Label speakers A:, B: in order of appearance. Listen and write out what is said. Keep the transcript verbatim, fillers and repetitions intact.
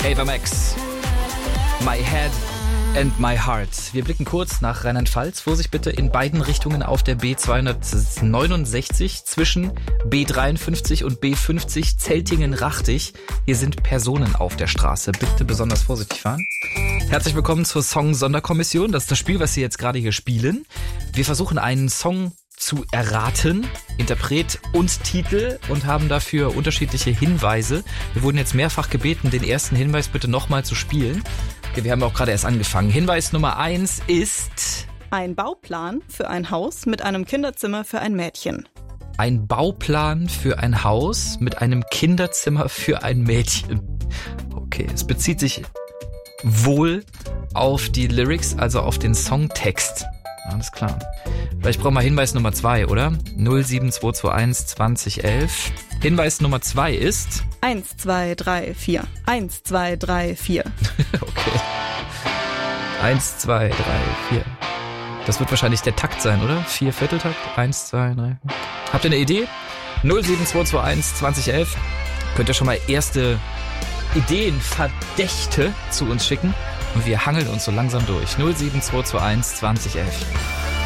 A: Ava Max, My Head and My Heart. Wir blicken kurz nach Rheinland-Pfalz. Vorsicht bitte in beiden Richtungen auf der B zweihundertneunundsechzig zwischen B dreiundfünfzig und B fünfzig Zeltingen-Rachtig. Hier sind Personen auf der Straße. Bitte besonders vorsichtig fahren. Herzlich willkommen zur Song-Sonderkommission. Das ist das Spiel, was Sie jetzt gerade hier spielen. Wir versuchen einen Song zu erraten, Interpret und Titel, und haben dafür unterschiedliche Hinweise. Wir wurden jetzt mehrfach gebeten, den ersten Hinweis bitte nochmal zu spielen. Okay, wir haben auch gerade erst angefangen. Hinweis Nummer eins ist...
B: Ein Bauplan für ein Haus mit einem Kinderzimmer für ein Mädchen.
A: Ein Bauplan für ein Haus mit einem Kinderzimmer für ein Mädchen. Okay, es bezieht sich wohl auf die Lyrics, also auf den Songtext. Alles klar. Vielleicht brauchen wir Hinweis Nummer zwei, oder? null sieben zwei zwei eins zwanzig elf. Hinweis Nummer zwei ist...
B: eins, zwei, drei, vier. eins, zwei, drei, vier.
A: Okay. eins, zwei, drei, vier. Das wird wahrscheinlich der Takt sein, oder? Vier Vierteltakt. eins, zwei, drei. Habt ihr eine Idee? null sieben zwei zwei eins zwanzig elf. Könnt ihr schon mal erste Ideen, Verdächte zu uns schicken. Und wir hangeln uns so langsam durch. null sieben zwei zwei eins zwanzig elf.